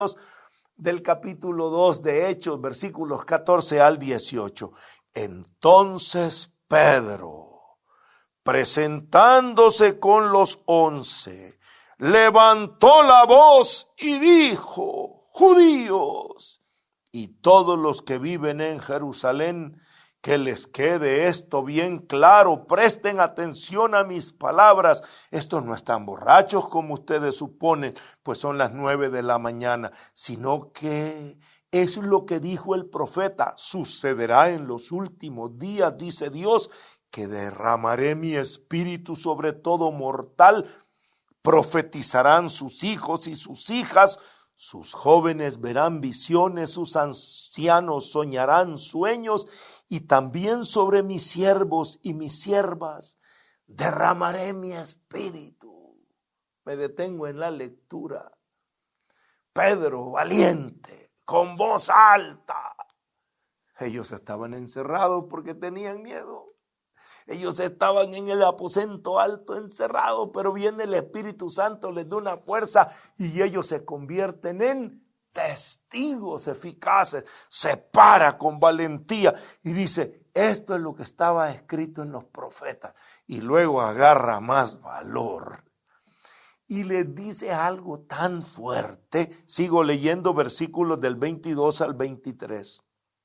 del capítulo 2 de Hechos, versículos 14 al 18. Entonces Pedro, presentándose con los 11, levantó la voz y dijo: judíos y todos los que viven en Jerusalén, que les quede esto bien claro, presten atención a mis palabras. Estos no están borrachos como ustedes suponen, pues son las 9 de la mañana, sino que es lo que dijo el profeta: sucederá en los últimos días, dice Dios, que derramaré mi espíritu sobre todo mortal. Profetizarán sus hijos y sus hijas, sus jóvenes verán visiones, sus ancianos soñarán sueños, y también sobre mis siervos y mis siervas derramaré mi espíritu. Me detengo en la lectura. Pedro, valiente, con voz alta. Ellos estaban encerrados porque tenían miedo. Ellos estaban en el aposento alto encerrados, pero viene el Espíritu Santo, les da una fuerza y ellos se convierten en testigos eficaces. Se para con valentía y dice: esto es lo que estaba escrito en los profetas. Y luego agarra más valor y les dice algo tan fuerte. Sigo leyendo versículos del 22 al 23.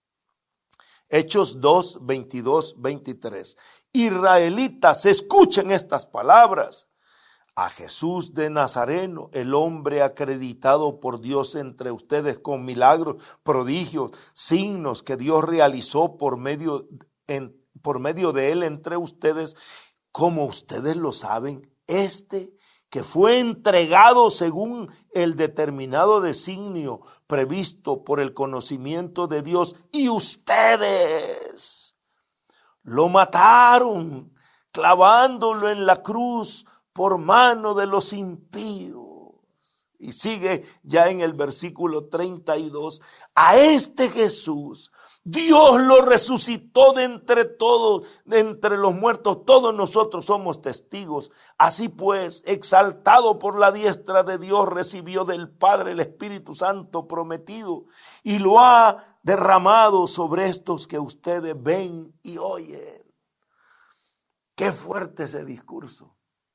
Hechos 2, 22, 23. Israelitas, escuchen estas palabras. A Jesús de Nazareno, el hombre acreditado por Dios entre ustedes con milagros, prodigios, signos que Dios realizó por medio de él entre ustedes, como ustedes lo saben, que fue entregado según el determinado designio previsto por el conocimiento de Dios, y ustedes lo mataron clavándolo en la cruz por mano de los impíos. Y sigue ya en el versículo 32. A este Jesús Dios lo resucitó de entre los muertos. Todos nosotros somos testigos. Así pues, exaltado por la diestra de Dios, recibió del Padre el Espíritu Santo prometido y lo ha derramado sobre estos que ustedes ven y oyen. Qué fuerte ese discurso.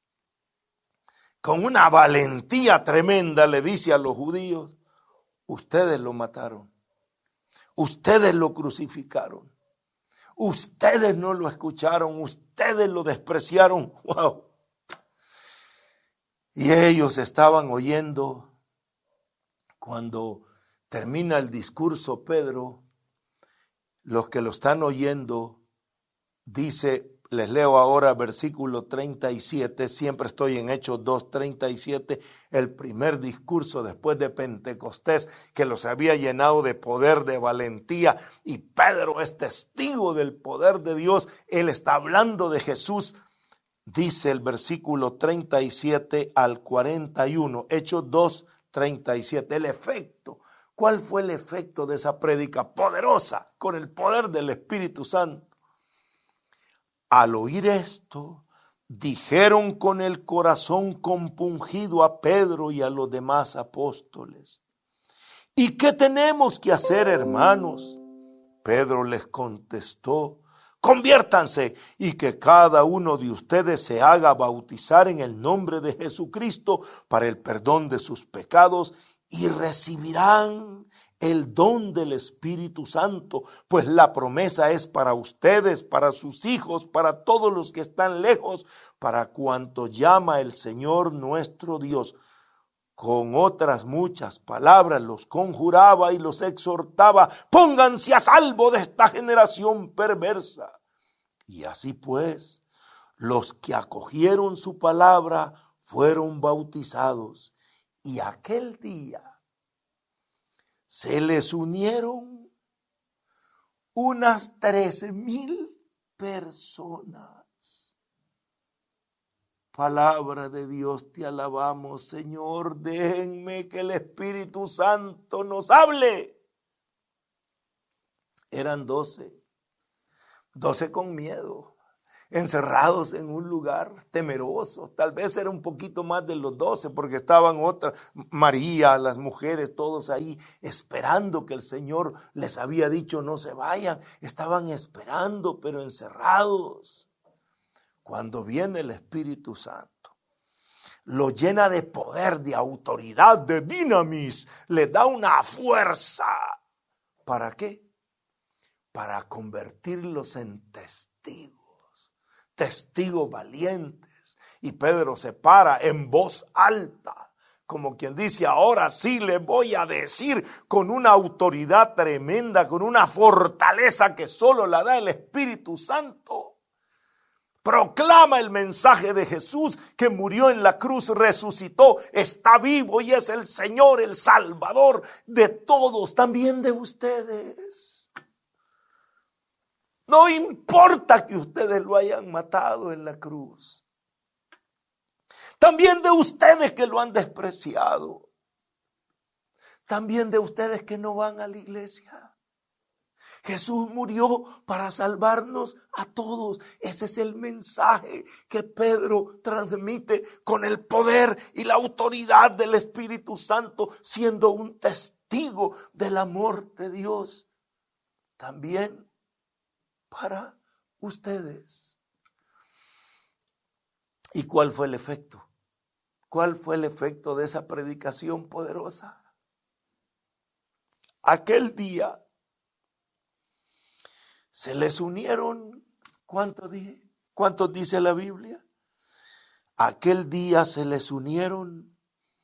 Con una valentía tremenda le dice a los judíos: ustedes lo mataron. Ustedes lo crucificaron. Ustedes no lo escucharon. Ustedes lo despreciaron. ¡Wow! Y ellos estaban oyendo. Cuando termina el discurso Pedro, los que lo están oyendo, dice, les leo ahora versículo 37, siempre estoy en Hechos 2:37, el primer discurso después de Pentecostés, que los había llenado de poder, de valentía, y Pedro es testigo del poder de Dios. Él está hablando de Jesús. Dice el versículo 37 al 41, Hechos 2:37, el efecto. ¿Cuál fue el efecto de esa prédica poderosa con el poder del Espíritu Santo? Al oír esto, dijeron con el corazón compungido a Pedro y a los demás apóstoles: ¿y qué tenemos que hacer, hermanos? Pedro les contestó: conviértanse y que cada uno de ustedes se haga bautizar en el nombre de Jesucristo para el perdón de sus pecados, y recibirán el don del Espíritu Santo, pues la promesa es para ustedes, para sus hijos, para todos los que están lejos, para cuantos llama el Señor nuestro Dios. Con otras muchas palabras los conjuraba y los exhortaba: pónganse a salvo de esta generación perversa. Y así pues, los que acogieron su palabra fueron bautizados, y aquel día se les unieron unas 13,000 personas. Palabra de Dios, te alabamos, Señor. Déjenme que el Espíritu Santo nos hable. Eran 12 con miedo. encerrados en un lugar temeroso. Tal vez era un poquito más de los 12 porque estaban María, las mujeres, todos ahí esperando que el Señor les había dicho no se vayan. Estaban esperando, pero encerrados. Cuando viene el Espíritu Santo, lo llena de poder, de autoridad, de dinamis, le da una fuerza. ¿Para qué? Para convertirlos en testigos valientes. Y Pedro se para en voz alta, como quien dice, ahora sí le voy a decir con una autoridad tremenda, con una fortaleza que solo la da el Espíritu Santo. Proclama el mensaje de Jesús que murió en la cruz, resucitó, está vivo y es el Señor, el Salvador de todos, también de ustedes. No importa que ustedes lo hayan matado en la cruz. También de ustedes que lo han despreciado. También de ustedes que no van a la iglesia. Jesús murió para salvarnos a todos. Ese es el mensaje que Pedro transmite con el poder y la autoridad del Espíritu Santo, siendo un testigo del amor de Dios. También para ustedes. ¿Y cuál fue el efecto? ¿Cuál fue el efecto de esa predicación poderosa? Aquel día se les unieron, ¿cuántos dice la Biblia? Aquel día se les unieron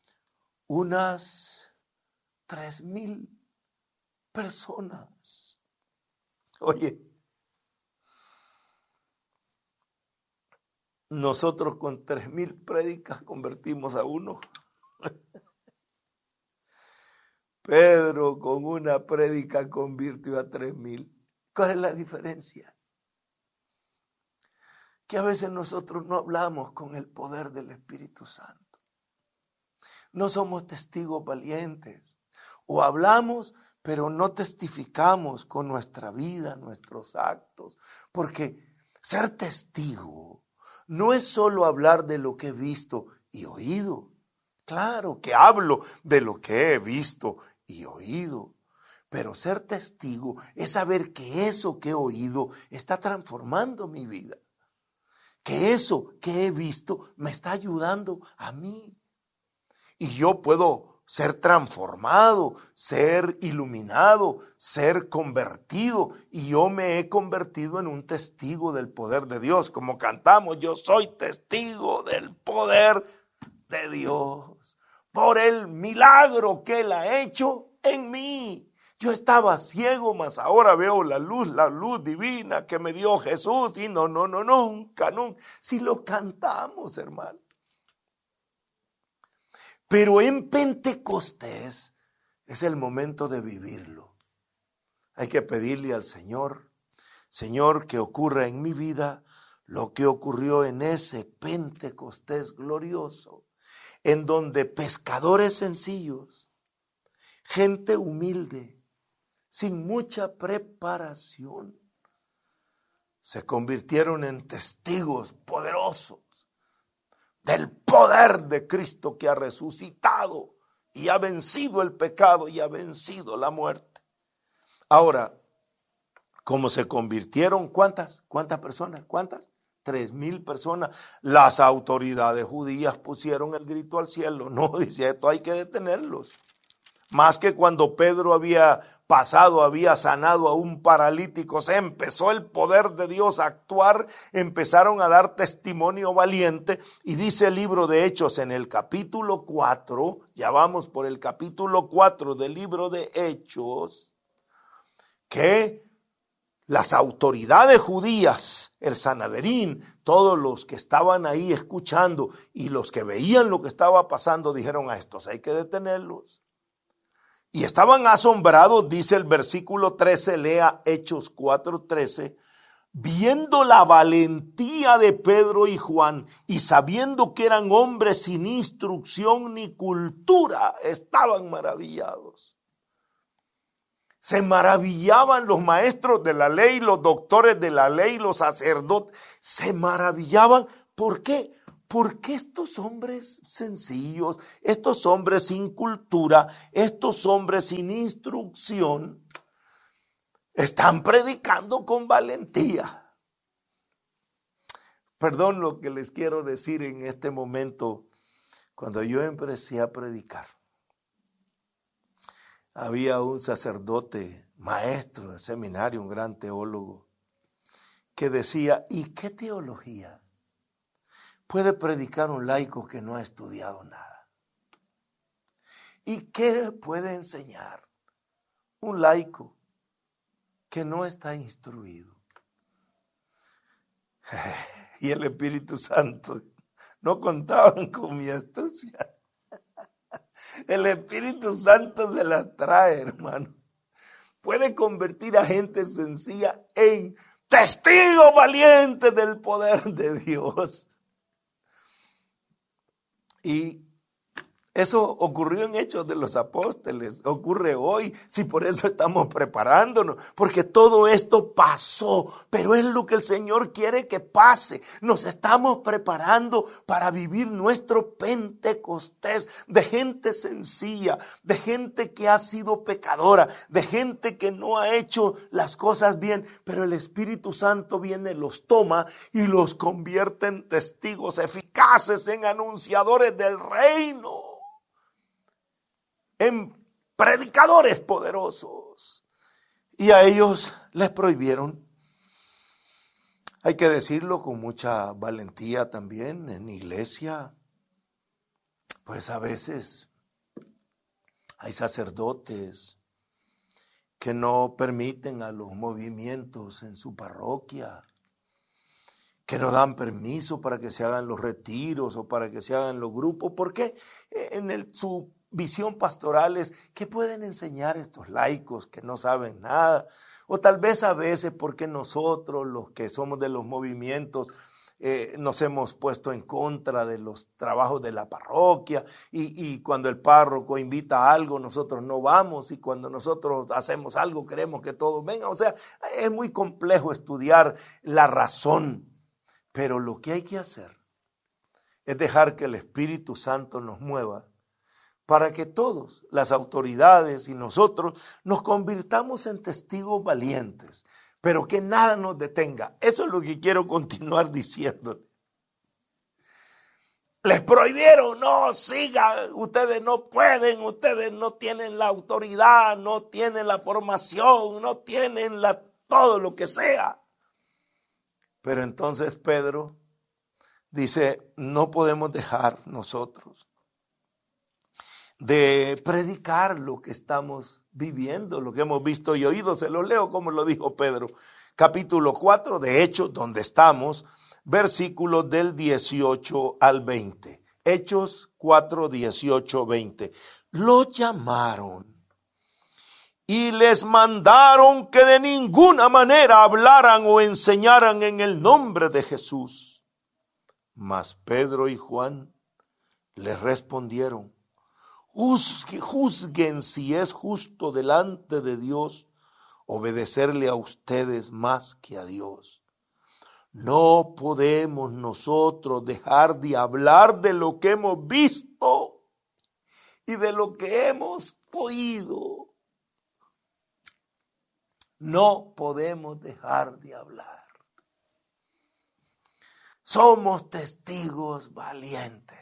unas 3,000 personas. Oye, nosotros con 3,000 prédicas convertimos a uno. Pedro con una prédica convirtió a 3,000. ¿Cuál es la diferencia? Que a veces nosotros no hablamos con el poder del Espíritu Santo. No somos testigos valientes. O hablamos, pero no testificamos con nuestra vida, nuestros actos. Porque ser testigo no es solo hablar de lo que he visto y oído. Claro que hablo de lo que he visto y oído. Pero ser testigo es saber que eso que he oído está transformando mi vida. Que eso que he visto me está ayudando a mí. Y yo puedo ser transformado, ser iluminado, ser convertido. Y yo me he convertido en un testigo del poder de Dios. Como cantamos, yo soy testigo del poder de Dios. Por el milagro que Él ha hecho en mí. Yo estaba ciego, mas ahora veo la luz divina que me dio Jesús. Y nunca. Si lo cantamos, hermano. Pero en Pentecostés es el momento de vivirlo. Hay que pedirle al Señor, Señor, que ocurra en mi vida lo que ocurrió en ese Pentecostés glorioso, en donde pescadores sencillos, gente humilde, sin mucha preparación, se convirtieron en testigos poderosos del poder de Cristo que ha resucitado y ha vencido el pecado y ha vencido la muerte. Ahora, ¿cómo se convirtieron? ¿Cuántas personas? ¿Cuántas? 3,000 personas. Las autoridades judías pusieron el grito al cielo. No, dice, esto hay que detenerlos. Más que cuando Pedro había sanado a un paralítico, se empezó el poder de Dios a actuar, empezaron a dar testimonio valiente, y dice el libro de Hechos en el capítulo 4, ya vamos por el capítulo 4 del libro de Hechos, que las autoridades judías, el Sanedrín, todos los que estaban ahí escuchando y los que veían lo que estaba pasando, dijeron, a estos hay que detenerlos. Y estaban asombrados, dice el versículo 13, lea Hechos 4:13, viendo la valentía de Pedro y Juan y sabiendo que eran hombres sin instrucción ni cultura, estaban maravillados. Se maravillaban los maestros de la ley, los doctores de la ley, los sacerdotes. Se maravillaban. ¿Por qué? Porque estos hombres sencillos, estos hombres sin cultura, estos hombres sin instrucción, están predicando con valentía. Perdón lo que les quiero decir en este momento. Cuando yo empecé a predicar, había un sacerdote, maestro de seminario, un gran teólogo, que decía, ¿y qué teología puede predicar un laico que no ha estudiado nada? ¿Y qué puede enseñar un laico que no está instruido? Y el Espíritu Santo, no contaban con mi astucia. El Espíritu Santo se las trae, hermano. Puede convertir a gente sencilla en testigos valientes del poder de Dios. Y eso ocurrió en Hechos de los Apóstoles, ocurre hoy, si por eso estamos preparándonos, porque todo esto pasó, pero es lo que el Señor quiere que pase. Nos estamos preparando para vivir nuestro Pentecostés de gente sencilla, de gente que ha sido pecadora, de gente que no ha hecho las cosas bien, pero el Espíritu Santo viene, los toma y los convierte en testigos eficaces, en anunciadores del reino, en predicadores poderosos. Y a ellos les prohibieron, hay que decirlo con mucha valentía también, en iglesia, pues a veces hay sacerdotes que no permiten a los movimientos en su parroquia, que no dan permiso para que se hagan los retiros o para que se hagan los grupos, porque su visión pastoral es ¿qué pueden enseñar estos laicos que no saben nada? O tal vez a veces porque nosotros, los que somos de los movimientos, nos hemos puesto en contra de los trabajos de la parroquia y cuando el párroco invita a algo nosotros no vamos, y cuando nosotros hacemos algo queremos que todos vengan. O sea, es muy complejo estudiar la razón, pero lo que hay que hacer es dejar que el Espíritu Santo nos mueva para que todos, las autoridades y nosotros, nos convirtamos en testigos valientes, pero que nada nos detenga. Eso es lo que quiero continuar diciéndole. Les prohibieron, no sigan, ustedes no pueden, ustedes no tienen la autoridad, no tienen la formación, no tienen todo lo que sea. Pero entonces Pedro dice, no podemos dejar nosotros de predicar lo que estamos viviendo, lo que hemos visto y oído. Se lo leo como lo dijo Pedro, capítulo 4 de Hechos, donde estamos, versículos del 18 al 20. Hechos 4, 18, 20. Los llamaron y les mandaron que de ninguna manera hablaran o enseñaran en el nombre de Jesús. Mas Pedro y Juan les respondieron, juzguen si es justo delante de Dios obedecerle a ustedes más que a Dios. No podemos nosotros dejar de hablar de lo que hemos visto y de lo que hemos oído. No podemos dejar de hablar. Somos testigos valientes.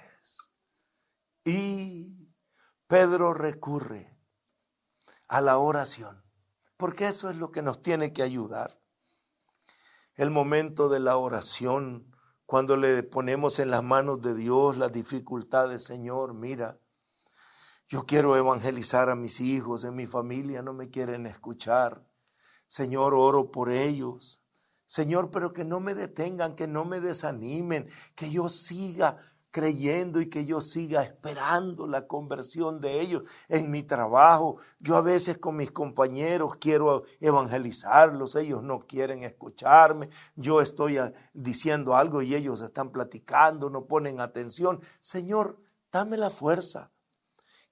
Y Pedro recurre a la oración, porque eso es lo que nos tiene que ayudar. El momento de la oración, cuando le ponemos en las manos de Dios las dificultades, Señor, mira, yo quiero evangelizar a mis hijos, en mi familia no me quieren escuchar. Señor, oro por ellos. Señor, pero que no me detengan, que no me desanimen, que yo siga creyendo y que yo siga esperando la conversión de ellos en mi trabajo. Yo a veces con mis compañeros quiero evangelizarlos, ellos no quieren escucharme, yo estoy diciendo algo y ellos están platicando, no ponen atención. Señor, dame la fuerza,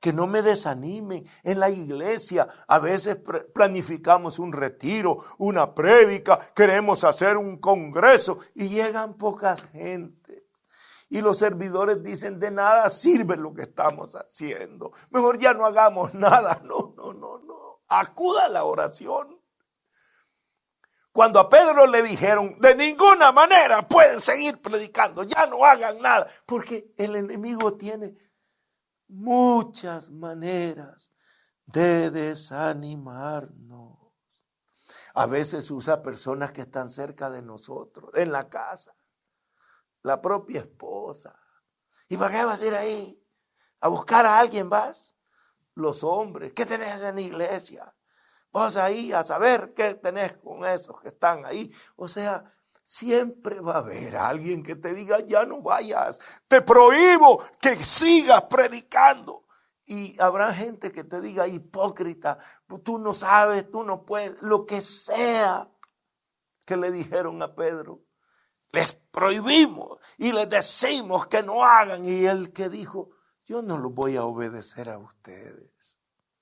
que no me desanimen. En la iglesia a veces planificamos un retiro, una prédica, queremos hacer un congreso y llegan pocas gente. Y los servidores dicen, de nada sirve lo que estamos haciendo. Mejor ya no hagamos nada. No. Acuda a la oración. Cuando a Pedro le dijeron, de ninguna manera pueden seguir predicando, ya no hagan nada. Porque el enemigo tiene muchas maneras de desanimarnos. A veces usa personas que están cerca de nosotros, en la casa. La propia esposa. ¿Y para qué vas a ir ahí? ¿A buscar a alguien vas? Los hombres, ¿qué tenés en la iglesia? Vas ahí a saber qué tenés con esos que están ahí. O sea, siempre va a haber alguien que te diga, ya no vayas, te prohíbo que sigas predicando. Y habrá gente que te diga, hipócrita, tú no sabes, tú no puedes, lo que sea que le dijeron a Pedro. Les prohibimos y les decimos que no hagan. Y él que dijo, yo no los voy a obedecer a ustedes.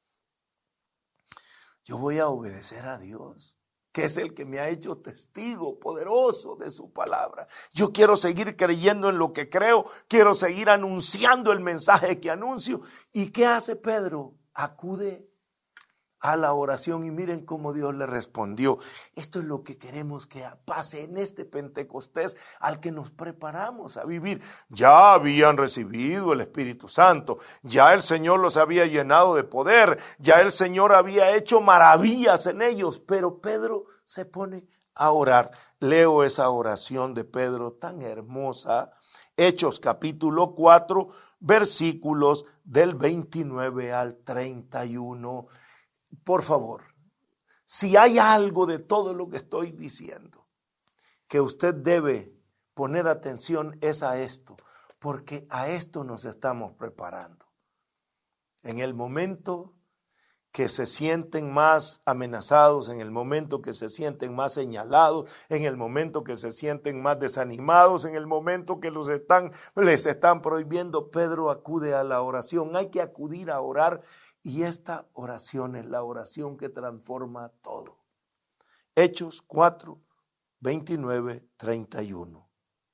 Yo voy a obedecer a Dios, que es el que me ha hecho testigo poderoso de su palabra. Yo quiero seguir creyendo en lo que creo, quiero seguir anunciando el mensaje que anuncio. ¿Y qué hace Pedro? Acude a la oración y miren cómo Dios le respondió. Esto es lo que queremos que pase en este Pentecostés al que nos preparamos a vivir. Ya habían recibido el Espíritu Santo, ya el Señor los había llenado de poder, ya el Señor había hecho maravillas en ellos, pero Pedro se pone a orar. Leo esa oración de Pedro tan hermosa, Hechos capítulo 4, versículos del 29 al 31. Por favor, si hay algo de todo lo que estoy diciendo que usted debe poner atención es a esto, porque a esto nos estamos preparando. En el momento que se sienten más amenazados, en el momento que se sienten más señalados, en el momento que se sienten más desanimados, en el momento que les están prohibiendo, Pedro acude a la oración. Hay que acudir a orar. Y esta oración es la oración que transforma todo. Hechos 4, 29, 31.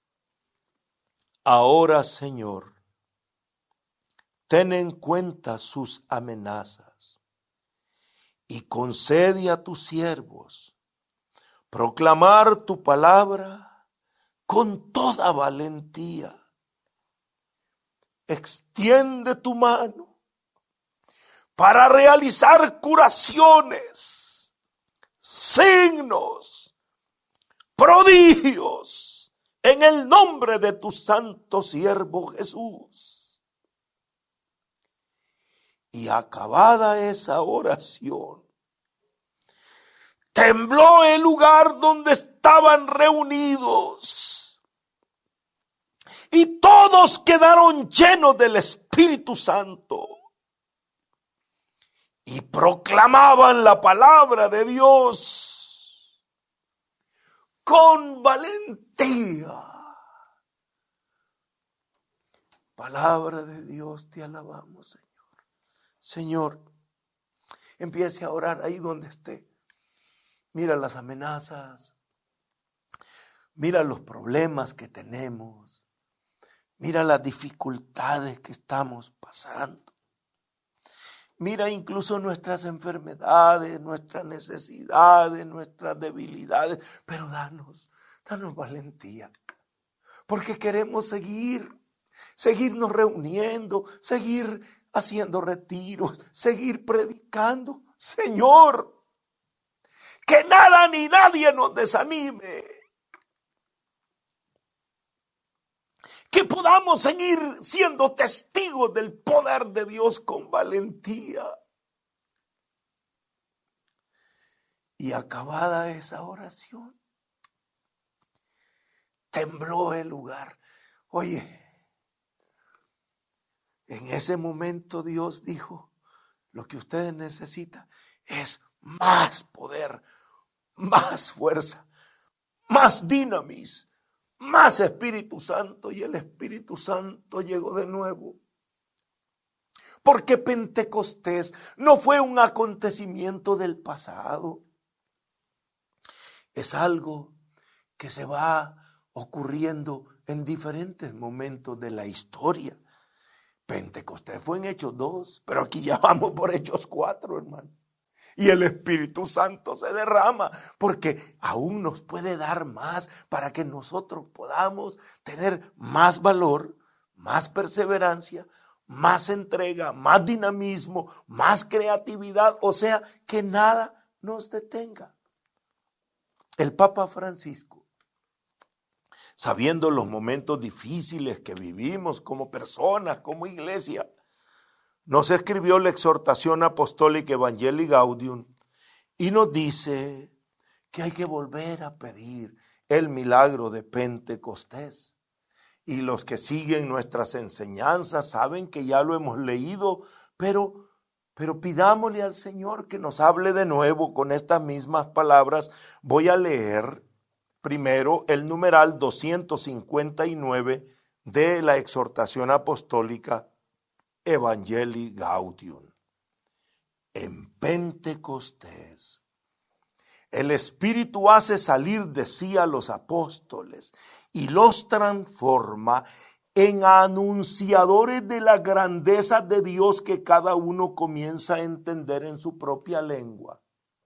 Ahora, Señor, ten en cuenta sus amenazas y concede a tus siervos proclamar tu palabra con toda valentía. Extiende tu mano para realizar curaciones, signos, prodigios, en el nombre de tu santo siervo Jesús. Y acabada esa oración, tembló el lugar donde estaban reunidos, y todos quedaron llenos del Espíritu Santo. Y proclamaban la palabra de Dios con valentía. Palabra de Dios, te alabamos, Señor. Señor, empiece a orar ahí donde esté. Mira las amenazas. Mira los problemas que tenemos. Mira las dificultades que estamos pasando. Mira incluso nuestras enfermedades, nuestras necesidades, nuestras debilidades. Pero danos valentía. Porque queremos seguirnos reuniendo, seguir haciendo retiros, seguir predicando. Señor, que nada ni nadie nos desanime. Que podamos seguir siendo testigos del poder de Dios con valentía. Y acabada esa oración, tembló el lugar. Oye, en ese momento Dios dijo, lo que ustedes necesitan es más poder, más fuerza, más dinamis, más Espíritu Santo. Y el Espíritu Santo llegó de nuevo. porque Pentecostés no fue un acontecimiento del pasado. Es algo que se va ocurriendo en diferentes momentos de la historia. Pentecostés fue en Hechos 2, pero aquí ya vamos por Hechos 4, hermano. Y el Espíritu Santo se derrama porque aún nos puede dar más para que nosotros podamos tener más valor, más perseverancia, más entrega, más dinamismo, más creatividad. O sea, que nada nos detenga. El Papa Francisco, sabiendo los momentos difíciles que vivimos como personas, como iglesia, nos escribió la exhortación apostólica Evangelii Gaudium y nos dice que hay que volver a pedir el milagro de Pentecostés. Y los que siguen nuestras enseñanzas saben que ya lo hemos leído, pero pidámosle al Señor que nos hable de nuevo con estas mismas palabras. Voy a leer primero el numeral 259 de la exhortación apostólica Evangelii Gaudium. En Pentecostés, el Espíritu hace salir de sí a los apóstoles y los transforma en anunciadores de la grandeza de Dios que cada uno comienza a entender en su propia lengua.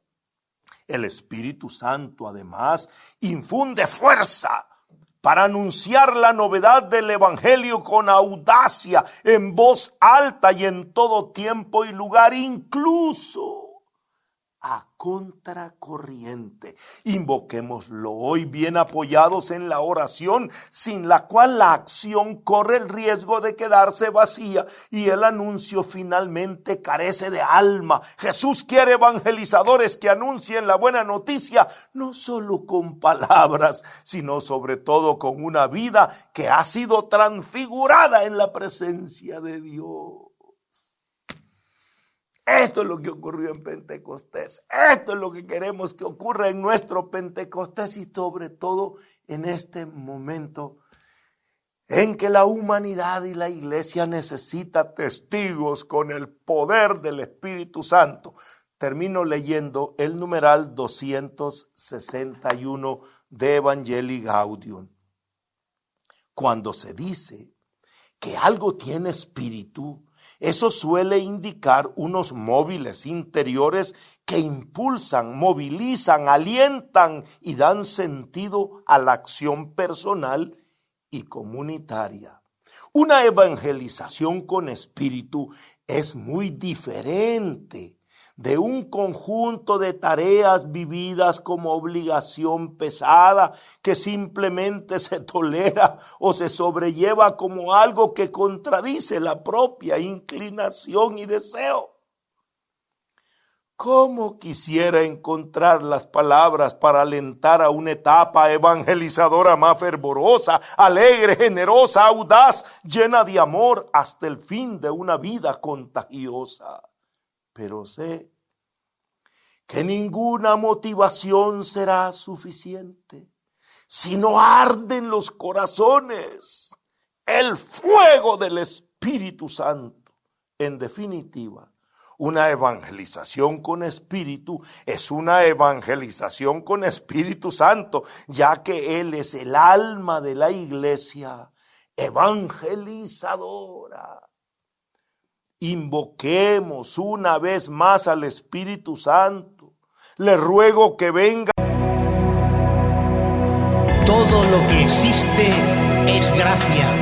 El Espíritu Santo, además, infunde fuerza para anunciar la novedad del Evangelio con audacia, en voz alta y en todo tiempo y lugar, incluso a contracorriente. Invoquémoslo hoy bien apoyados en la oración, sin la cual la acción corre el riesgo de quedarse vacía y el anuncio finalmente carece de alma. Jesús quiere evangelizadores que anuncien la buena noticia, no solo con palabras, sino sobre todo con una vida que ha sido transfigurada en la presencia de Dios. Esto es lo que ocurrió en Pentecostés. Esto es lo que queremos que ocurra en nuestro Pentecostés y sobre todo en este momento en que la humanidad y la iglesia necesita testigos con el poder del Espíritu Santo. Termino leyendo el numeral 261 de Evangelii Gaudium. Cuando se dice que algo tiene espíritu, eso suele indicar unos móviles interiores que impulsan, movilizan, alientan y dan sentido a la acción personal y comunitaria. Una evangelización con espíritu es muy diferente de un conjunto de tareas vividas como obligación pesada que simplemente se tolera o se sobrelleva como algo que contradice la propia inclinación y deseo. ¿Cómo quisiera encontrar las palabras para alentar a una etapa evangelizadora más fervorosa, alegre, generosa, audaz, llena de amor hasta el fin de una vida contagiosa? Pero sé que ninguna motivación será suficiente si no arden los corazones el fuego del Espíritu Santo. En definitiva, una evangelización con espíritu es una evangelización con Espíritu Santo, ya que Él es el alma de la iglesia evangelizadora. Invoquemos una vez más al Espíritu Santo. Le ruego que venga. Todo lo que existe es gracia.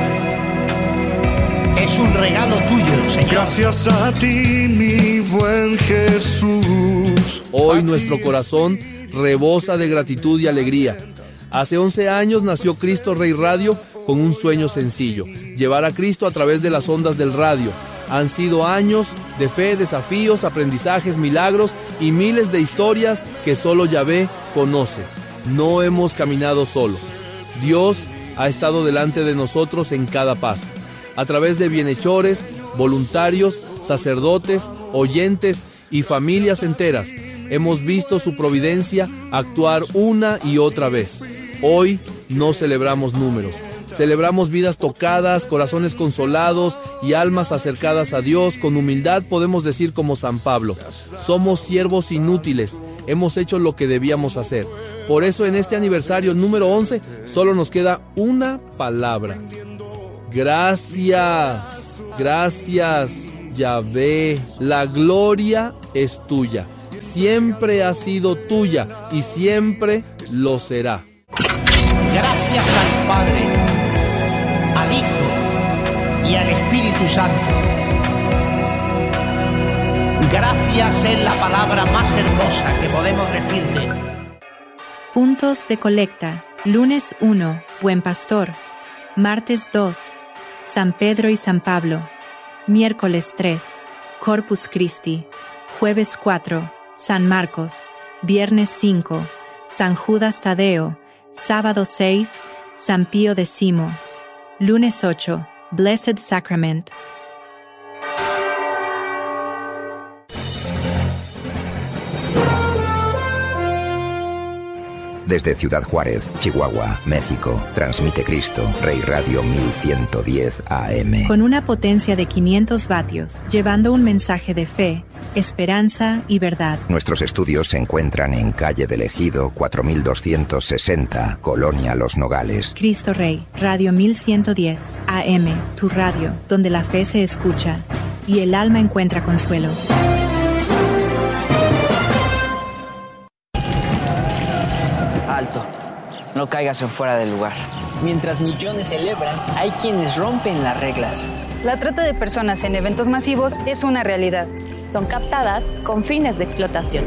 Es un regalo tuyo, Señor. Gracias a ti, mi buen Jesús. Hoy nuestro corazón rebosa de gratitud y alegría. Hace 11 años nació Cristo Rey Radio con un sueño sencillo: llevar a Cristo a través de las ondas del radio. Han sido años de fe, desafíos, aprendizajes, milagros y miles de historias que solo Yahvé conoce. No hemos caminado solos. Dios ha estado delante de nosotros en cada paso. A través de bienhechores, voluntarios, sacerdotes, oyentes y familias enteras, hemos visto su providencia actuar una y otra vez. Hoy no celebramos números, Celebramos vidas tocadas, corazones consolados y almas acercadas a Dios. Con humildad podemos decir como San Pablo: somos siervos inútiles, hemos hecho lo que debíamos hacer. Por eso en este aniversario número 11 solo nos queda una palabra: gracias. Gracias, Yahvé. La gloria es tuya, siempre ha sido tuya y siempre lo será. Gracias al Padre, al Hijo y al Espíritu Santo. Gracias es la palabra más hermosa que podemos decirte. Puntos de colecta. Lunes 1, Buen Pastor. Martes 2, San Pedro y San Pablo. Miércoles 3, Corpus Christi. Jueves 4, San Marcos. Viernes 5, San Judas Tadeo. Sábado 6, San Pío X. Lunes 8, Blessed Sacrament. Desde Ciudad Juárez, Chihuahua, México, transmite Cristo Rey Radio 1110 AM. Con una potencia de 500 vatios, llevando un mensaje de fe, esperanza y verdad. Nuestros estudios se encuentran en Calle del Ejido, 4260, Colonia Los Nogales. Cristo Rey, Radio 1110 AM, tu radio, donde la fe se escucha y el alma encuentra consuelo. Alto, no caigas en fuera del lugar. Mientras millones celebran, hay quienes rompen las reglas. La trata de personas en eventos masivos es una realidad. Son captadas con fines de explotación.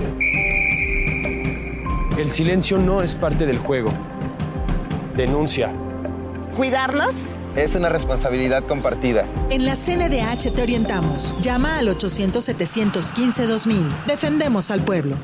El silencio no es parte del juego. Denuncia. ¿Cuidarlos? Es una responsabilidad compartida. En la CNDH te orientamos. Llama al 800-715-2000. Defendemos al pueblo.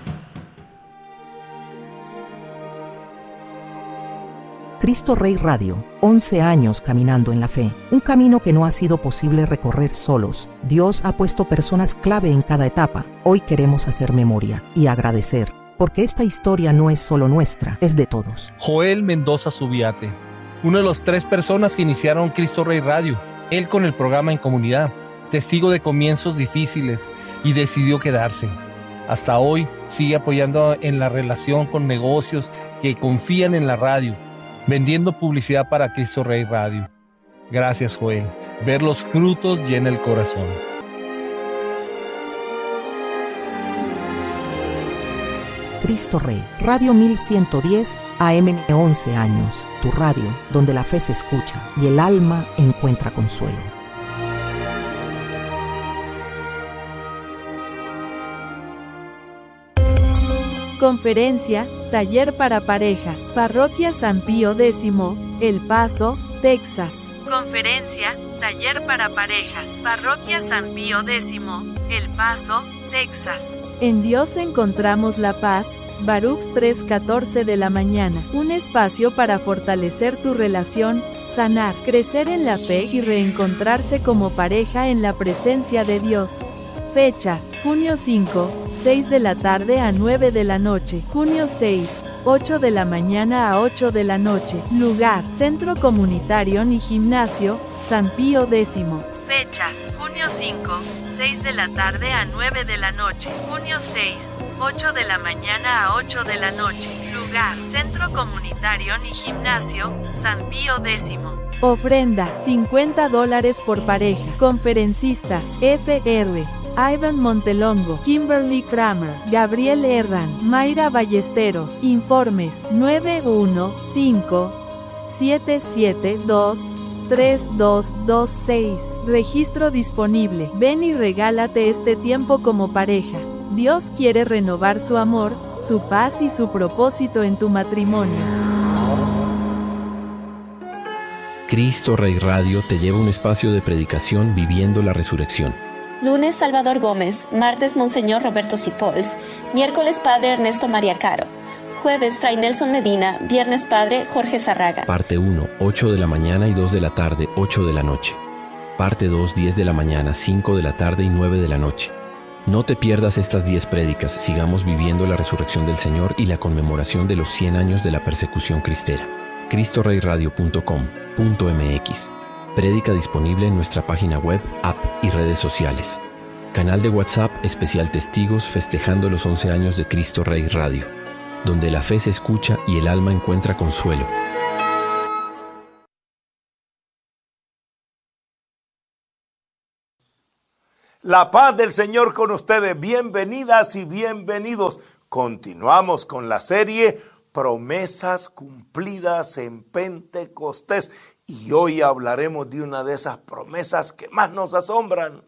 Cristo Rey Radio, 11 años caminando en la fe, un camino que no ha sido posible recorrer solos. Dios ha puesto personas clave en cada etapa. Hoy queremos hacer memoria y agradecer, porque esta historia no es solo nuestra, es de todos. Joel Mendoza Subiate, uno de los 3 personas que iniciaron Cristo Rey Radio, él con el programa en comunidad, testigo de comienzos difíciles y decidió quedarse. Hasta hoy sigue apoyando en la relación con negocios que confían en la radio, vendiendo publicidad para Cristo Rey Radio. Gracias, Joel. Ver los frutos llena el corazón. Cristo Rey, Radio 1110 AM, 11 años. Tu radio, donde la fe se escucha y el alma encuentra consuelo. Conferencia, taller para parejas, Parroquia San Pío X, El Paso, Texas. Conferencia, taller para parejas, Parroquia San Pío X, El Paso, Texas. En Dios encontramos la paz, Baruch 3:14 de la mañana. Un espacio para fortalecer tu relación, sanar, crecer en la fe y reencontrarse como pareja en la presencia de Dios. Fechas: junio 5, 6 de la tarde a 9 de la noche. Junio 6, 8 de la mañana a 8 de la noche. Lugar: Centro Comunitario y Gimnasio, San Pío X. Fechas: junio 5, 6 de la tarde a 9 de la noche. Junio 6, 8 de la mañana a 8 de la noche. Lugar: Centro Comunitario y Gimnasio, San Pío X. Ofrenda: $50 por pareja. Conferencistas: Fr. Ivan Montelongo, Kimberly Kramer, Gabriel Herran, Mayra Ballesteros. Informes: 915-772-3226. Registro disponible. Ven y regálate este tiempo como pareja. Dios quiere renovar su amor, su paz y su propósito en tu matrimonio. Cristo Rey Radio te lleva a un espacio de predicación viviendo la resurrección. Lunes, Salvador Gómez. Martes, Monseñor Roberto Cipols. Miércoles, Padre Ernesto María Caro. Jueves, Fray Nelson Medina. Viernes, Padre Jorge Zarraga. Parte 1, 8 de la mañana y 2 de la tarde, 8 de la noche. Parte 2, 10 de la mañana, 5 de la tarde y 9 de la noche. No te pierdas estas 10 prédicas. Sigamos viviendo la resurrección del Señor y la conmemoración de los 100 años de la persecución cristera. cristoreyradio.com.mx. Prédica disponible en nuestra página web, app y redes sociales. Canal de WhatsApp especial Testigos festejando los 11 años de Cristo Rey Radio, donde la fe se escucha y el alma encuentra consuelo. La paz del Señor con ustedes. Bienvenidas y bienvenidos. Continuamos con la serie Promesas cumplidas en Pentecostés. Y hoy hablaremos de una de esas promesas que más nos asombran.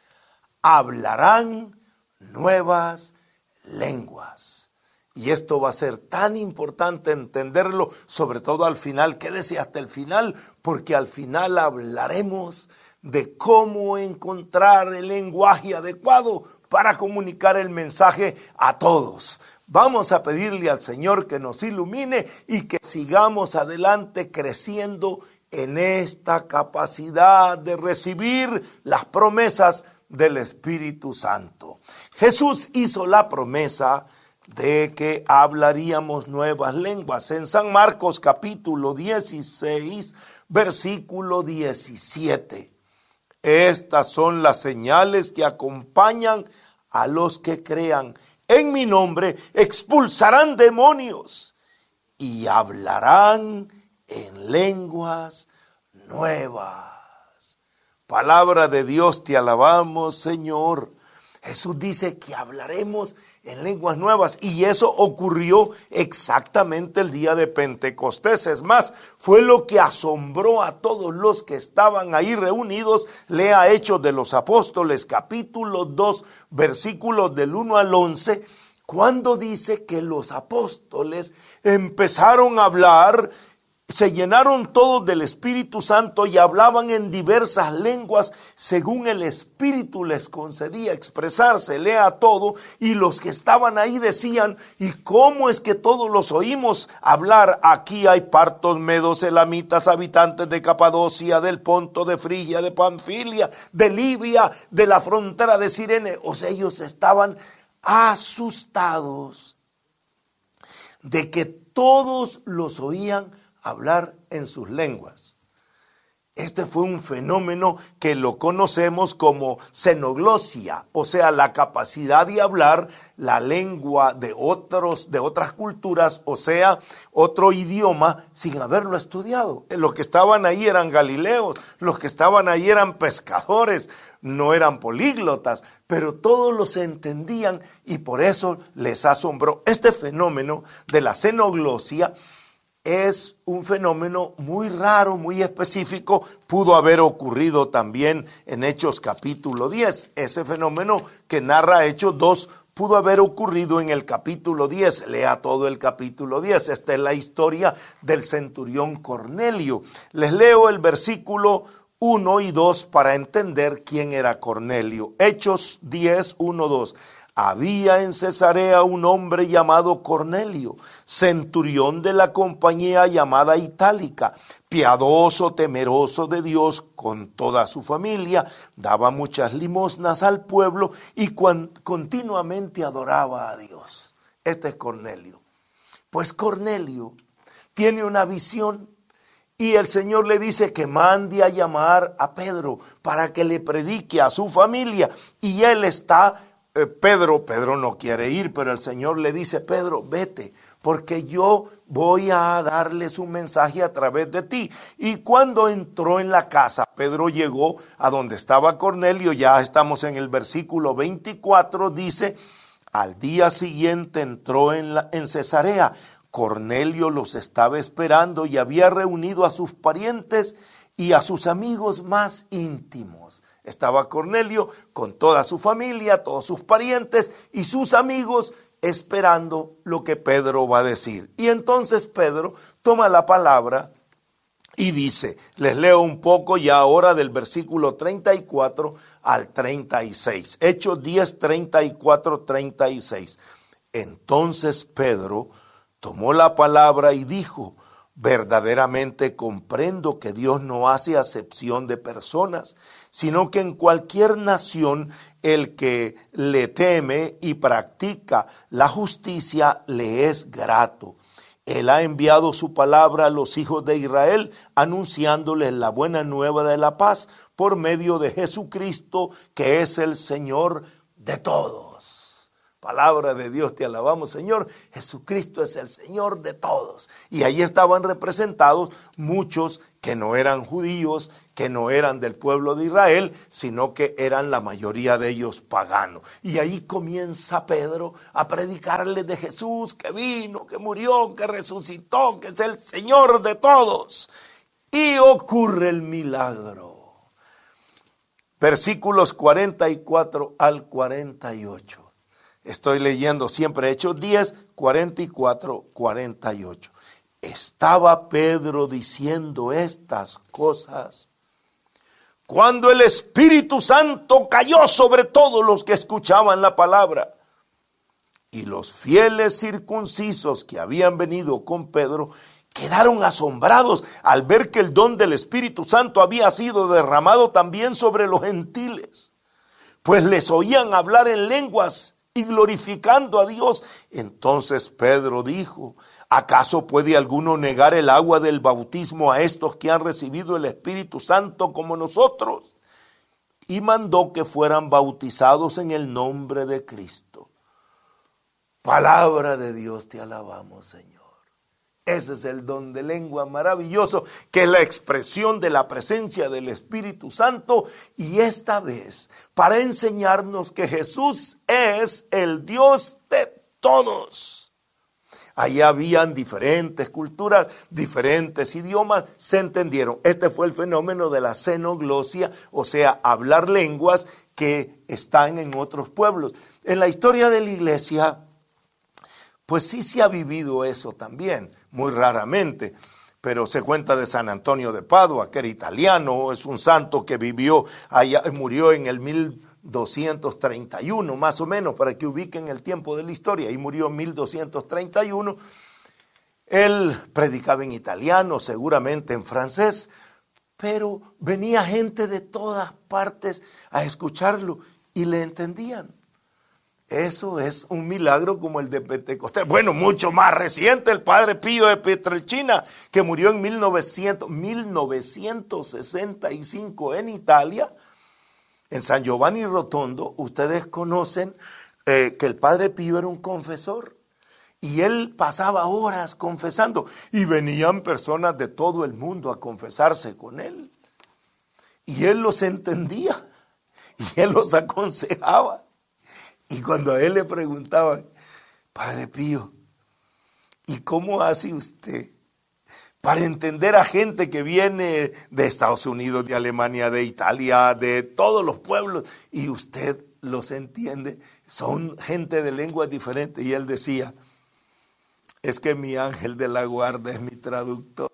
Hablarán nuevas lenguas. Y esto va a ser tan importante entenderlo, sobre todo al final. Quédese hasta el final, porque al final hablaremos de cómo encontrar el lenguaje adecuado para comunicar el mensaje a todos. Vamos a pedirle al Señor que nos ilumine y que sigamos adelante creciendo en esta capacidad de recibir las promesas del Espíritu Santo. Jesús hizo la promesa de que hablaríamos nuevas lenguas en San Marcos capítulo 16, versículo 17. Estas son las señales que acompañan a los que crean. En mi nombre expulsarán demonios y hablarán en lenguas nuevas. Palabra de Dios, te alabamos, Señor. Jesús dice que hablaremos en lenguas nuevas y eso ocurrió exactamente el día de Pentecostés. Es más, fue lo que asombró a todos los que estaban ahí reunidos. Lea Hechos de los Apóstoles, capítulo 2, versículos del 1 al 11, cuando dice que los apóstoles empezaron a hablar. Se llenaron todos del Espíritu Santo y hablaban en diversas lenguas según el Espíritu les concedía expresarse. Lea todo. Y los que estaban ahí decían: ¿y cómo es que todos los oímos hablar? Aquí hay partos, medos, elamitas, habitantes de Capadocia, del Ponto, de Frigia, de Panfilia, de Libia, de la frontera de Cirene. O sea, ellos estaban asustados de que todos los oían hablar en sus lenguas. Este fue un fenómeno que lo conocemos como xenoglosia, o sea, la capacidad de hablar la lengua de otras culturas, o sea, otro idioma sin haberlo estudiado. Los que estaban ahí eran galileos, los que estaban ahí eran pescadores, no eran políglotas, pero todos los entendían y por eso les asombró. Este fenómeno de la xenoglosia es un fenómeno muy raro, muy específico. Pudo haber ocurrido también en Hechos capítulo 10. Ese fenómeno que narra Hechos 2 pudo haber ocurrido en el capítulo 10. Lea todo el capítulo 10. Esta es la historia del centurión Cornelio. Les leo el versículo 1 y 2 para entender quién era Cornelio. Hechos 10, 1, 2. Había en Cesarea un hombre llamado Cornelio, centurión de la compañía llamada Itálica, piadoso, temeroso de Dios con toda su familia, daba muchas limosnas al pueblo y continuamente adoraba a Dios. Este es Cornelio. Pues Cornelio tiene una visión y el Señor le dice que mande a llamar a Pedro para que le predique a su familia y él está... Pedro no quiere ir, pero el Señor le dice: Pedro, vete, porque yo voy a darles un mensaje a través de ti. Y cuando entró en la casa, Pedro llegó a donde estaba Cornelio. Ya estamos en el versículo 24, dice: al día siguiente entró en Cesarea. Cornelio los estaba esperando y había reunido a sus parientes y a sus amigos más íntimos. Estaba Cornelio con toda su familia, todos sus parientes y sus amigos esperando lo que Pedro va a decir. Y entonces Pedro toma la palabra y dice, les leo un poco ya ahora del versículo 34 al 36. Hechos 10, 34, 36. Entonces Pedro tomó la palabra y dijo: verdaderamente comprendo que Dios no hace acepción de personas, sino que en cualquier nación el que le teme y practica la justicia le es grato. Él ha enviado su palabra a los hijos de Israel, anunciándoles la buena nueva de la paz por medio de Jesucristo, que es el Señor de todos. Palabra de Dios, te alabamos, Señor. Jesucristo es el Señor de todos. Y ahí estaban representados muchos que no eran judíos, que no eran del pueblo de Israel, sino que eran la mayoría de ellos paganos. Y ahí comienza Pedro a predicarles de Jesús, que vino, que murió, que resucitó, que es el Señor de todos. Y ocurre el milagro. Versículos 44 al 48. Estoy leyendo siempre Hechos 10, 44, 48. Estaba Pedro diciendo estas cosas cuando el Espíritu Santo cayó sobre todos los que escuchaban la palabra. Y los fieles circuncisos que habían venido con Pedro quedaron asombrados al ver que el don del Espíritu Santo había sido derramado también sobre los gentiles, pues les oían hablar en lenguas y glorificando a Dios. Entonces Pedro dijo: ¿acaso puede alguno negar el agua del bautismo a estos que han recibido el Espíritu Santo como nosotros? Y mandó que fueran bautizados en el nombre de Cristo. Palabra de Dios, te alabamos, Señor. Ese es el don de lengua maravilloso, que es la expresión de la presencia del Espíritu Santo, y esta vez para enseñarnos que Jesús es el Dios de todos. Allí habían diferentes culturas, diferentes idiomas, se entendieron. Este fue el fenómeno de la xenoglosia, o sea, hablar lenguas que están en otros pueblos. En la historia de la iglesia, pues sí se ha vivido eso también, muy raramente, pero se cuenta de San Antonio de Padua, que era italiano, es un santo que vivió allá, murió en el 1231 más o menos, para que ubiquen el tiempo de la historia, y murió en 1231. Él predicaba en italiano, seguramente en francés, pero venía gente de todas partes a escucharlo y le entendían. Eso es un milagro como el de Pentecostés. Bueno, mucho más reciente, el Padre Pío de Pietrelcina, que murió en 1965 en Italia, en San Giovanni Rotondo. Ustedes conocen que el Padre Pío era un confesor y él pasaba horas confesando y venían personas de todo el mundo a confesarse con él. Y él los entendía y él los aconsejaba. Y cuando a él le preguntaban: Padre Pío, ¿y cómo hace usted para entender a gente que viene de Estados Unidos, de Alemania, de Italia, de todos los pueblos, y usted los entiende? Son gente de lenguas diferentes. Y él decía: es que mi ángel de la guarda es mi traductor.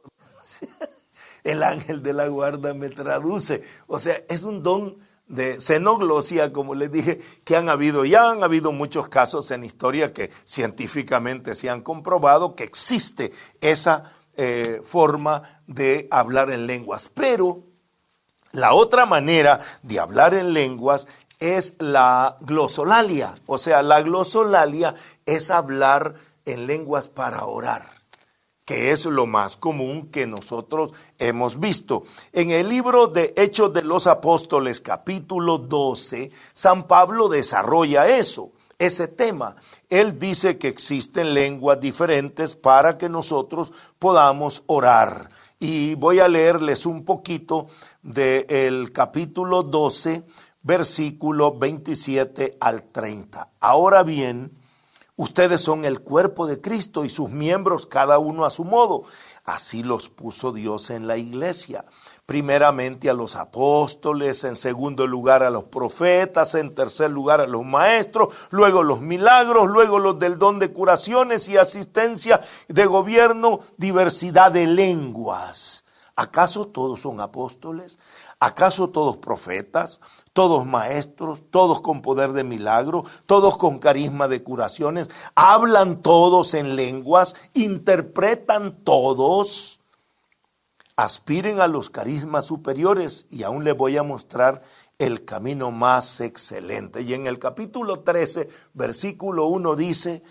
El ángel de la guarda me traduce. O sea, es un don de xenoglosia, como les dije, que han habido muchos casos en historia que científicamente se han comprobado que existe esa forma de hablar en lenguas. Pero la otra manera de hablar en lenguas es la glosolalia. O sea, la glosolalia es hablar en lenguas para orar, que es lo más común que nosotros hemos visto. En el libro de Hechos de los Apóstoles, capítulo 12, San Pablo desarrolla ese tema. Él dice que existen lenguas diferentes para que nosotros podamos orar. Y voy a leerles un poquito del capítulo 12, versículo 27 al 30. Ahora bien, ustedes son el cuerpo de Cristo y sus miembros cada uno a su modo. Así los puso Dios en la iglesia. Primeramente a los apóstoles, en segundo lugar a los profetas, en tercer lugar a los maestros, luego los milagros, luego los del don de curaciones y asistencia de gobierno, diversidad de lenguas. ¿Acaso todos son apóstoles? ¿Acaso todos profetas? ¿Todos maestros? ¿Todos con poder de milagro? ¿Todos con carisma de curaciones? ¿Hablan todos en lenguas? ¿Interpretan todos? Aspiren a los carismas superiores y aún les voy a mostrar el camino más excelente. Y en el capítulo 13, versículo 1 dice: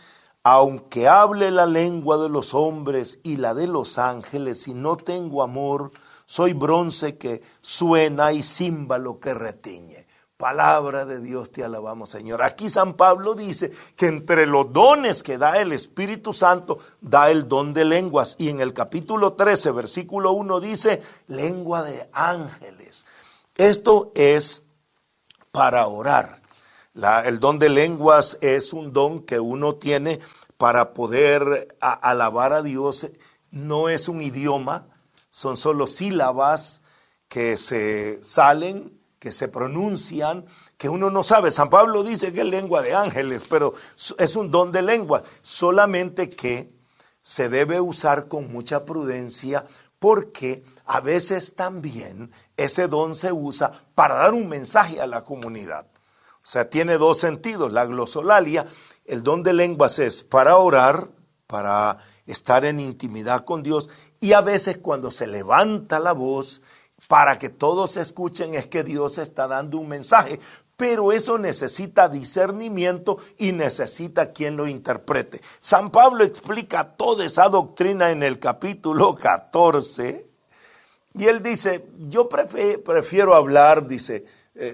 aunque hable la lengua de los hombres y la de los ángeles, si no tengo amor, soy bronce que suena y címbalo que retiñe. Palabra de Dios, te alabamos, Señor. Aquí San Pablo dice que entre los dones que da el Espíritu Santo, da el don de lenguas. Y en el capítulo 13, versículo 1 dice, lengua de ángeles. Esto es para orar. El don de lenguas es un don que uno tiene para poder alabar a Dios. No es un idioma, son solo sílabas que se salen, que se pronuncian, que uno no sabe. San Pablo dice que es lengua de ángeles, pero es un don de lengua, solamente que se debe usar con mucha prudencia, porque a veces también ese don se usa para dar un mensaje a la comunidad. O sea, tiene dos sentidos. La glosolalia, el don de lenguas es para orar, para estar en intimidad con Dios, y a veces cuando se levanta la voz para que todos escuchen es que Dios está dando un mensaje, pero eso necesita discernimiento y necesita quien lo interprete. San Pablo explica toda esa doctrina en el capítulo 14 y él dice, yo prefiero hablar, dice,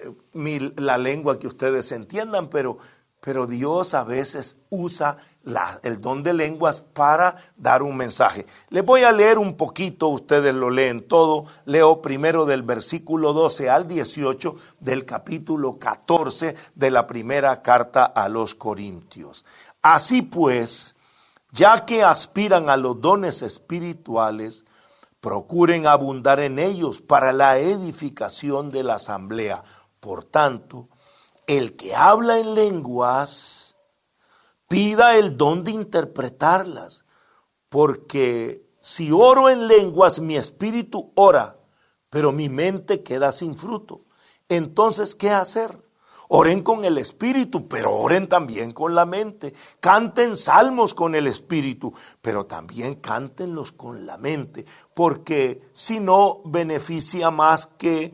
la lengua que ustedes entiendan, pero Dios a veces usa el don de lenguas para dar un mensaje. Les voy a leer un poquito, ustedes lo leen todo. Leo primero del versículo 12 al 18 del capítulo 14 de la primera carta a los Corintios. Así pues, ya que aspiran a los dones espirituales, procuren abundar en ellos para la edificación de la asamblea. Por tanto, el que habla en lenguas, pida el don de interpretarlas, porque si oro en lenguas, mi espíritu ora, pero mi mente queda sin fruto. Entonces, ¿qué hacer? Oren con el espíritu, pero oren también con la mente. Canten salmos con el espíritu, pero también cántenlos con la mente, porque si no beneficia más que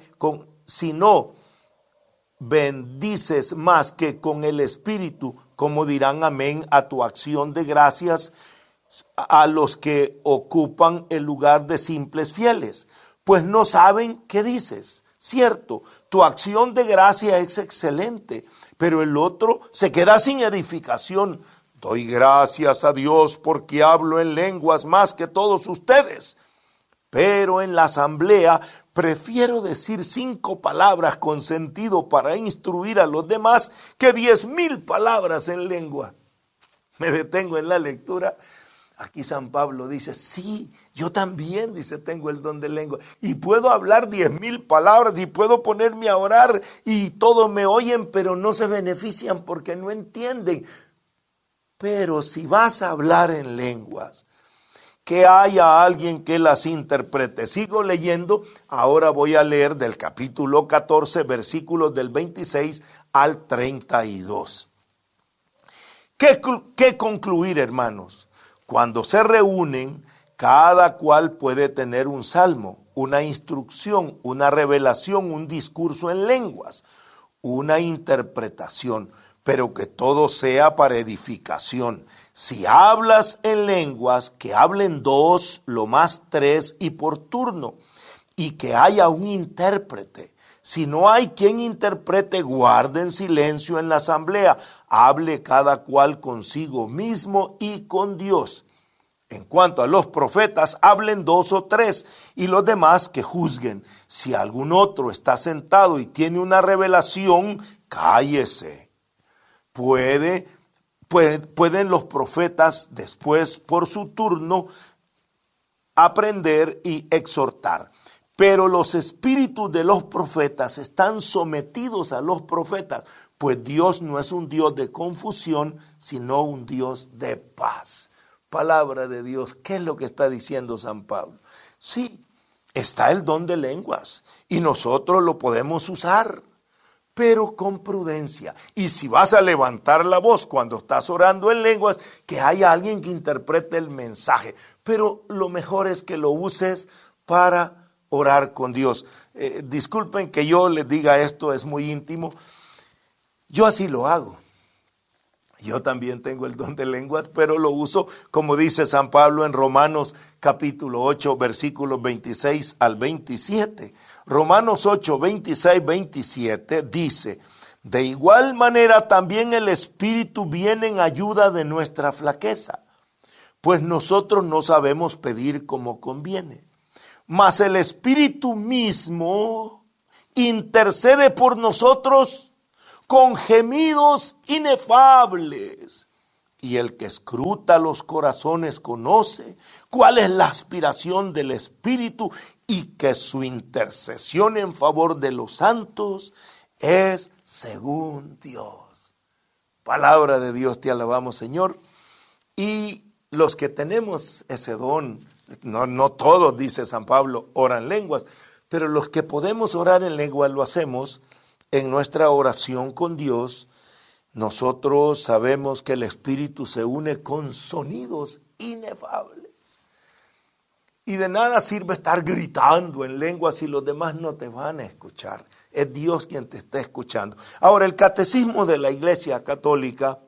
bendices más que con el espíritu, como dirán amén a tu acción de gracias a los que ocupan el lugar de simples fieles, pues no saben qué dices. Cierto, tu acción de gracia es excelente, pero el otro se queda sin edificación. Doy gracias a Dios porque hablo en lenguas más que todos ustedes. Pero en la asamblea prefiero decir 5 palabras con sentido para instruir a los demás que 10,000 palabras en lengua. Me detengo en la lectura. Aquí San Pablo dice, sí, yo también, dice, tengo el don de lengua. Y puedo hablar 10,000 palabras y puedo ponerme a orar y todos me oyen, pero no se benefician porque no entienden. Pero si vas a hablar en lenguas, que haya alguien que las interprete. Sigo leyendo, ahora voy a leer del capítulo 14, versículos del 26 al 32. ¿Qué concluir, hermanos? Cuando se reúnen, cada cual puede tener un salmo, una instrucción, una revelación, un discurso en lenguas, una interpretación, pero que todo sea para edificación. Si hablas en lenguas, que hablen 2, lo más 3 y por turno, y que haya un intérprete. Si no hay quien interprete, guarden silencio en la asamblea, hable cada cual consigo mismo y con Dios. En cuanto a los profetas, hablen 2 o 3 y los demás que juzguen. Si algún otro está sentado y tiene una revelación, cállese. Pueden los profetas después, por su turno, aprender y exhortar. Pero los espíritus de los profetas están sometidos a los profetas, pues Dios no es un Dios de confusión, sino un Dios de paz. Palabra de Dios, ¿qué es lo que está diciendo San Pablo? Sí, está el don de lenguas y nosotros lo podemos usar, pero con prudencia. Y si vas a levantar la voz cuando estás orando en lenguas, que haya alguien que interprete el mensaje. Pero lo mejor es que lo uses para orar con Dios. Disculpen que yo les diga esto, es muy íntimo. Yo así lo hago. Yo también tengo el don de lenguas, pero lo uso como dice San Pablo en Romanos capítulo 8, versículos 26 al 27. Romanos 8, 26, 27 dice: de igual manera también el Espíritu viene en ayuda de nuestra flaqueza, pues nosotros no sabemos pedir como conviene, mas el Espíritu mismo intercede por nosotros con gemidos inefables. Y el que escruta los corazones conoce cuál es la aspiración del Espíritu, y que su intercesión en favor de los santos es según Dios. Palabra de Dios, te alabamos, Señor. Y los que tenemos ese don, no todos, dice San Pablo, oran lenguas, pero los que podemos orar en lenguas lo hacemos en nuestra oración con Dios. Nosotros sabemos que el Espíritu se une con sonidos inefables. Y de nada sirve estar gritando en lenguas si los demás no te van a escuchar. Es Dios quien te está escuchando. Ahora, el Catecismo de la Iglesia Católica,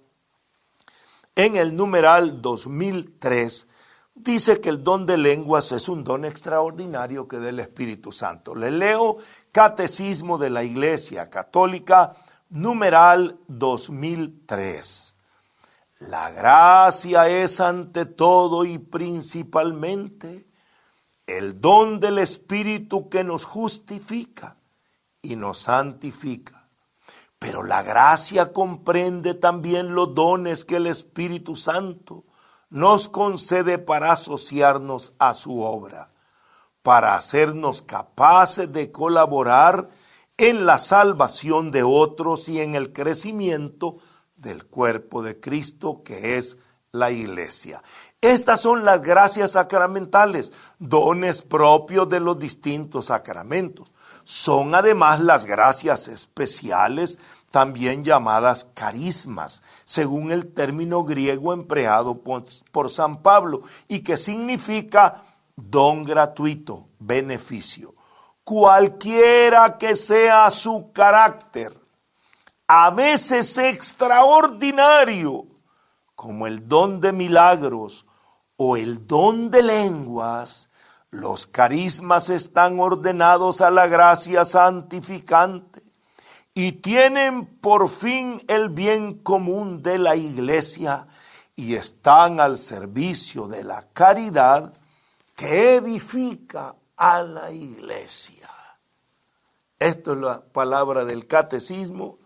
en el numeral 2003, dice que el don de lenguas es un don extraordinario que da el Espíritu Santo. Le leo Catecismo de la Iglesia Católica, numeral 2003. La gracia es ante todo y principalmente el don del Espíritu que nos justifica y nos santifica. Pero la gracia comprende también los dones que el Espíritu Santo nos concede para asociarnos a su obra, para hacernos capaces de colaborar en la salvación de otros y en el crecimiento del cuerpo de Cristo, que es la Iglesia. Estas son las gracias sacramentales, dones propios de los distintos sacramentos. Son además las gracias especiales, también llamadas carismas, según el término griego empleado por San Pablo, y que significa don gratuito, beneficio. Cualquiera que sea su carácter, a veces extraordinario, como el don de milagros o el don de lenguas, los carismas están ordenados a la gracia santificante y tienen por fin el bien común de la Iglesia y están al servicio de la caridad que edifica a la Iglesia. Esto es la palabra del Catecismo.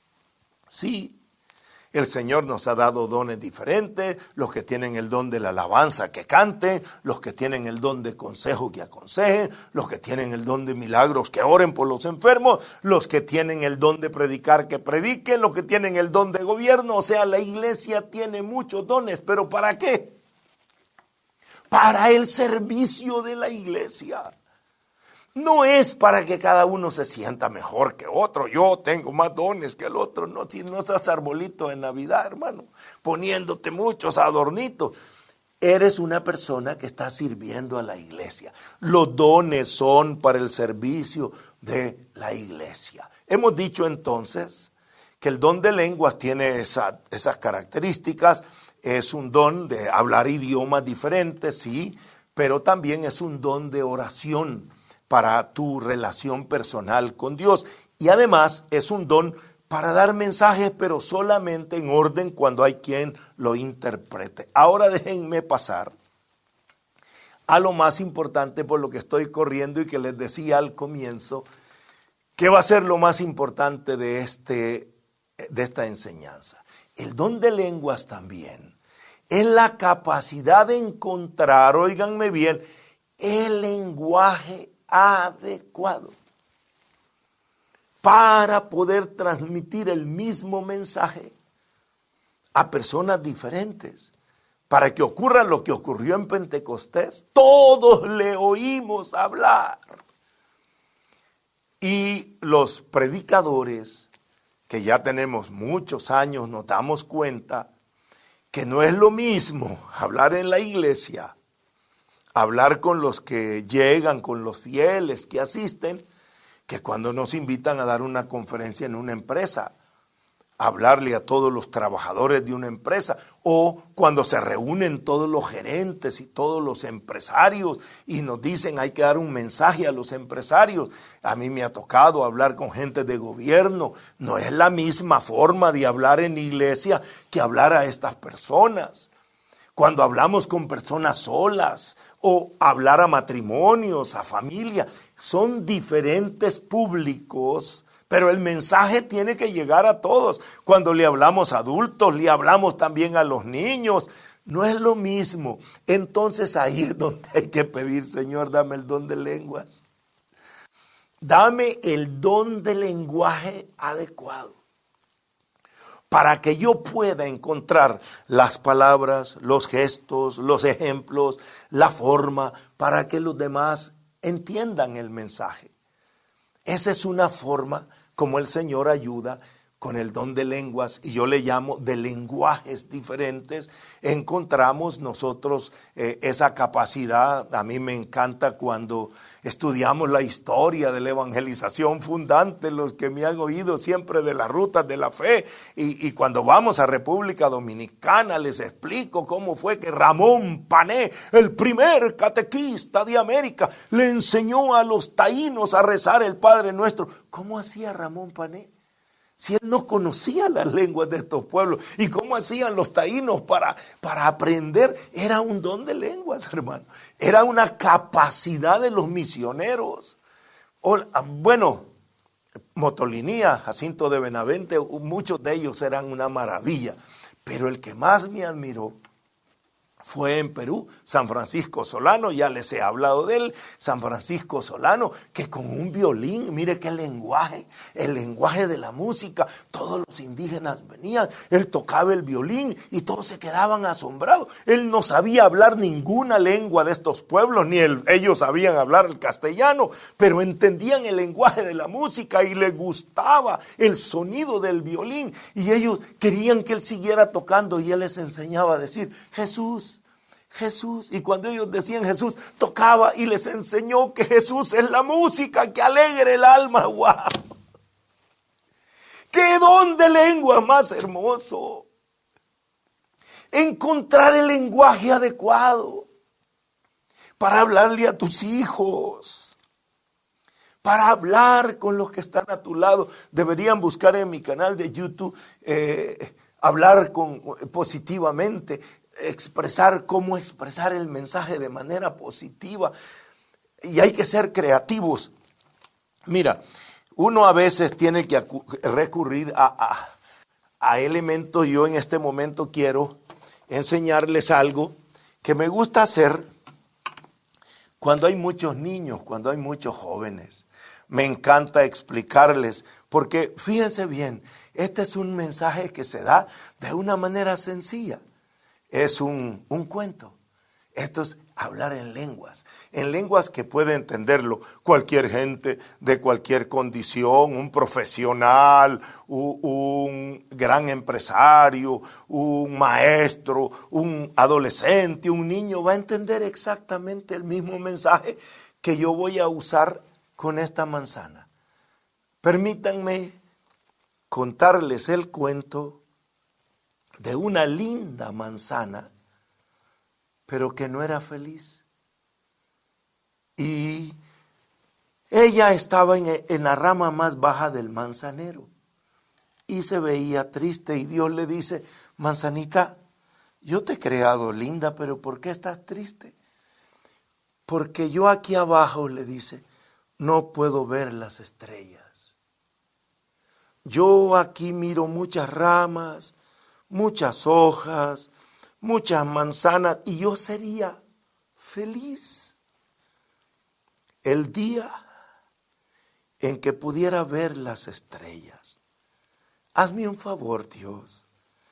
Sí, el Señor nos ha dado dones diferentes, los que tienen el don de la alabanza que canten, los que tienen el don de consejo que aconsejen, los que tienen el don de milagros que oren por los enfermos, los que tienen el don de predicar que prediquen, los que tienen el don de gobierno. O sea, la Iglesia tiene muchos dones, ¿pero para qué? Para el servicio de la Iglesia. No es para que cada uno se sienta mejor que otro. Yo tengo más dones que el otro. No, si no seas arbolito de Navidad, hermano, poniéndote muchos adornitos. Eres una persona que está sirviendo a la Iglesia. Los dones son para el servicio de la Iglesia. Hemos dicho entonces que el don de lenguas tiene esas características. Es un don de hablar idiomas diferentes, sí, pero también es un don de oración para tu relación personal con Dios. Y además es un don para dar mensajes, pero solamente en orden cuando hay quien lo interprete. Ahora déjenme pasar a lo más importante por lo que estoy corriendo y que les decía al comienzo, que va a ser lo más importante de esta enseñanza. El don de lenguas también es la capacidad de encontrar, óiganme bien, el lenguaje adecuado para poder transmitir el mismo mensaje a personas diferentes, para que ocurra lo que ocurrió en Pentecostés. Todos le oímos hablar. Y los predicadores, que ya tenemos muchos años, nos damos cuenta que no es lo mismo hablar en la iglesia, hablar con los que llegan, con los fieles que asisten, que cuando nos invitan a dar una conferencia en una empresa. hablarle a todos los trabajadores de una empresa, o cuando se reúnen todos los gerentes y todos los empresarios y nos dicen hay que dar un mensaje a los empresarios. A mí me ha tocado hablar con gente de gobierno. No es la misma forma de hablar en iglesia que hablar a estas personas. Cuando hablamos con personas solas o hablar a matrimonios, a familia, son diferentes públicos, pero el mensaje tiene que llegar a todos. Cuando le hablamos a adultos, le hablamos también a los niños, no es lo mismo. Entonces ahí es donde hay que pedir, Señor, dame el don de lenguas. Dame el don de lenguaje adecuado, para que yo pueda encontrar las palabras, los gestos, los ejemplos, la forma, para que los demás entiendan el mensaje. Esa es una forma como el Señor ayuda con el don de lenguas, y yo le llamo de lenguajes diferentes. Encontramos nosotros esa capacidad. A mí me encanta cuando estudiamos la historia de la evangelización fundante, los que me han oído siempre de las rutas de la fe, y cuando vamos a República Dominicana les explico cómo fue que Ramón Pané, el primer catequista de América, le enseñó a los taínos a rezar el Padre Nuestro. ¿Cómo hacía Ramón Pané? Si él no conocía las lenguas de estos pueblos, y cómo hacían los taínos para aprender, era un don de lenguas, hermano. Era una capacidad de los misioneros. Bueno, Motolinía, Jacinto de Benavente, muchos de ellos eran una maravilla, pero el que más me admiró fue en Perú, San Francisco Solano. Ya les he hablado de él. San Francisco Solano, que con un violín, mire qué lenguaje, el lenguaje de la música. Todos los indígenas venían, él tocaba el violín y todos se quedaban asombrados. Él no sabía hablar ninguna lengua de estos pueblos, ni ellos sabían hablar el castellano, pero entendían el lenguaje de la música y les gustaba el sonido del violín, y ellos querían que él siguiera tocando, y él les enseñaba a decir Jesús, Jesús, y cuando ellos decían Jesús, tocaba y les enseñó que Jesús es la música que alegra el alma. ¡Wow! ¡Qué don de lengua más hermoso! Encontrar el lenguaje adecuado para hablarle a tus hijos, para hablar con los que están a tu lado. Deberían buscar en mi canal de YouTube, hablar positivamente, cómo expresar el mensaje de manera positiva, y hay que ser creativos. Mira, uno a veces tiene que recurrir a elementos. Yo en este momento quiero enseñarles algo que me gusta hacer cuando hay muchos niños, cuando hay muchos jóvenes. Me encanta explicarles, porque fíjense bien, este es un mensaje que se da de una manera sencilla. Es un cuento. Esto es hablar en lenguas que puede entenderlo cualquier gente de cualquier condición, un profesional, un gran empresario, un maestro, un adolescente, un niño va a entender exactamente el mismo mensaje que yo voy a usar con esta manzana. Permítanme contarles el cuento de una linda manzana, pero que no era feliz. Y ella estaba en la rama más baja del manzanero y se veía triste, y Dios le dice: manzanita, yo te he creado linda, pero ¿por qué estás triste? Porque yo aquí abajo, le dice, no puedo ver las estrellas. Yo aquí miro muchas ramas, muchas hojas, muchas manzanas, y yo sería feliz el día en que pudiera ver las estrellas. Hazme un favor, Dios.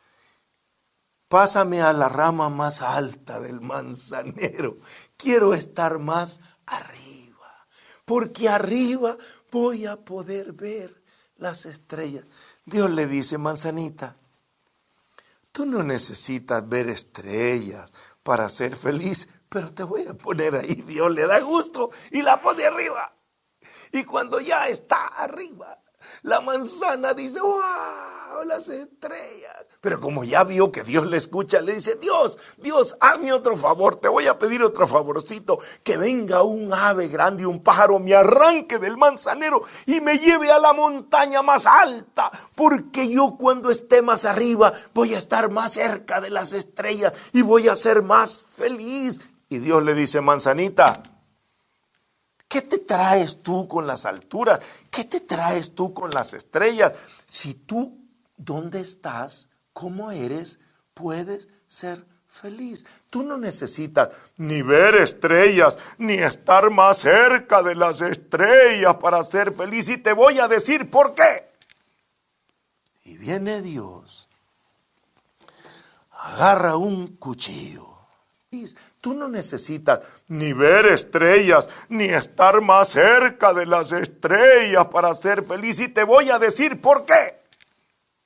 Pásame a la rama más alta del manzanero. Quiero estar más arriba, porque arriba voy a poder ver las estrellas. Dios le dice: manzanita, tú no necesitas ver estrellas para ser feliz, pero te voy a poner ahí. Dios le da gusto y la pone arriba. Y cuando ya está arriba, La manzana dice, ¡wow! Las estrellas. Pero como ya vio que Dios le escucha, le dice, Dios, hazme otro favor, te voy a pedir otro favorcito, que venga un ave grande, un pájaro, me arranque del manzanero y me lleve a la montaña más alta, porque yo cuando esté más arriba voy a estar más cerca de las estrellas y voy a ser más feliz. Y Dios le dice, manzanita, ¿qué te traes tú con las alturas? ¿Qué te traes tú con las estrellas? Si tú, ¿dónde estás? ¿Cómo eres? Puedes ser feliz. Tú no necesitas ni ver estrellas, ni estar más cerca de las estrellas para ser feliz. Y te voy a decir por qué. Y viene Dios, agarra un cuchillo. Tú no necesitas ni ver estrellas, ni estar más cerca de las estrellas para ser feliz. Y te voy a decir por qué.